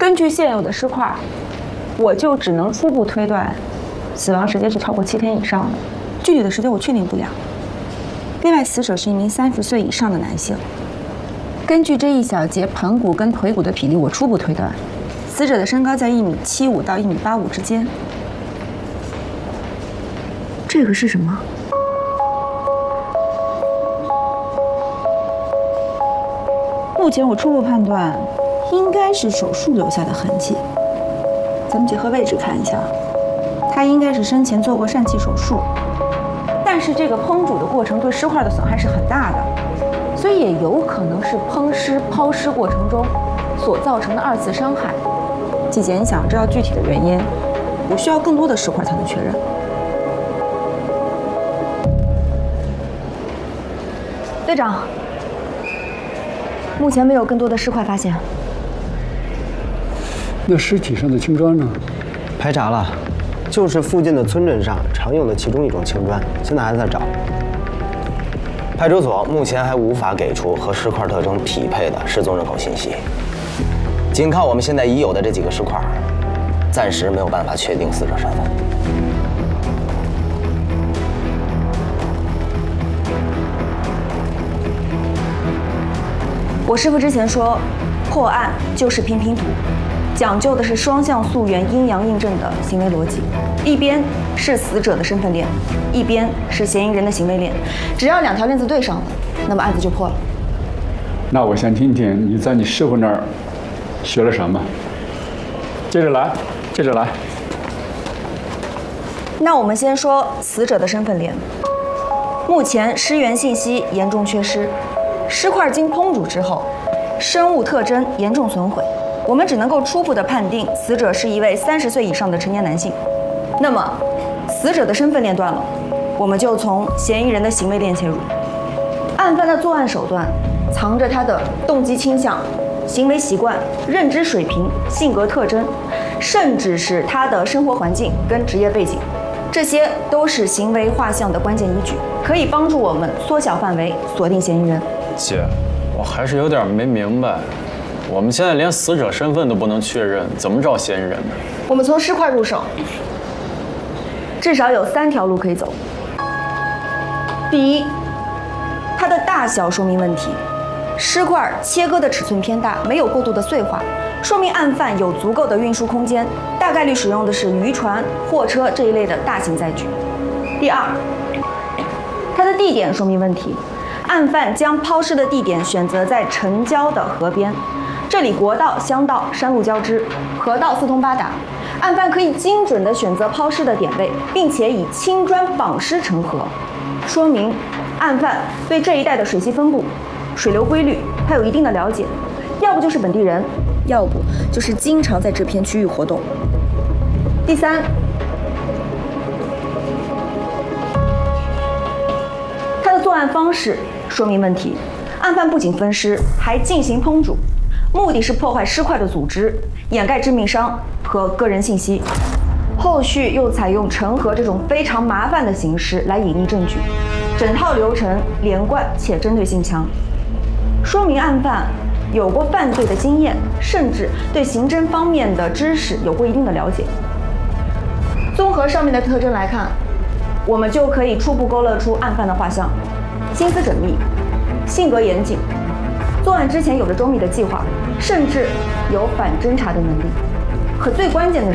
根据现有的尸块，我就只能初步推断，死亡时间是超过7天以上的，具体的时间我确定不了。另外，死者是一名30岁以上的男性。根据这一小节盆骨跟腿骨的比例，我初步推断，死者的身高在1.75米到1.85米之间。这个是什么？目前我初步判断，应该是手术留下的痕迹。咱们结合位置看一下，他应该是生前做过疝气手术，但是这个烹煮的过程对尸块的损害是很大的。所以也有可能是烹尸、抛尸过程中所造成的2次伤害。季姐，你想要知道具体的原因，我需要更多的尸块才能确认。 队长，目前没有更多的尸块发现。 那尸体上的青砖呢？ 排查了，就是附近的村镇上常用的其中一种青砖，现在还在找。派出所目前还无法给出和尸块特征匹配的失踪人口信息，仅靠我们现在已有的这几个尸块，暂时没有办法确定死者身份。 我师傅之前说，破案就是拼拼图，讲究的是双向溯源、阴阳印证的行为逻辑。一边是死者的身份链，一边是嫌疑人的行为链，只要2条链子对上了，那么案子就破了。 那我想听听你在你师傅那儿学了什么。接着来，接着来。 那我们先说死者的身份链。目前尸源信息严重缺失，尸块经烹煮之后，生物特征严重损毁，我们只能够初步的判定死者是一位30岁以上的成年男性。那么，死者的身份链断了，我们就从嫌疑人的行为链切入。案犯的作案手段藏着他的动机倾向、行为习惯、认知水平、性格特征，甚至是他的生活环境跟职业背景，这些都是行为画像的关键依据，可以帮助我们缩小范围，锁定嫌疑人。 姐，我还是有点没明白，我们现在连死者身份都不能确认，怎么找嫌疑人呢？ 我们从尸块入手，至少有3条路可以走。第一，它的大小说明问题，尸块切割的尺寸偏大，没有过度的碎化，说明案犯有足够的运输空间，大概率使用的是渔船、货车这一类的大型载具。第二，它的地点说明问题，案犯将抛尸的地点选择在城郊的河边，这里国道、乡道、山路交织，河道四通八达，案犯可以精准地选择抛尸的点位，并且以青砖绑尸成河，说明案犯对这一带的水系分布、水流规律还有一定的了解，要不就是本地人，要不就是经常在这片区域活动。第三，他的作案方式说明问题，案犯不仅分尸，还进行烹煮，目的是破坏尸块的组织，掩盖致命伤和个人信息。后续又采用成盒这种非常麻烦的形式来隐匿证据，整套流程连贯且针对性强，说明案犯有过犯罪的经验，甚至对刑侦方面的知识有过一定的了解。综合上面的特征来看，我们就可以初步勾勒出案犯的画像：心思缜密，性格严谨，作案之前有着周密的计划，甚至有反侦查的能力。可最关键的是，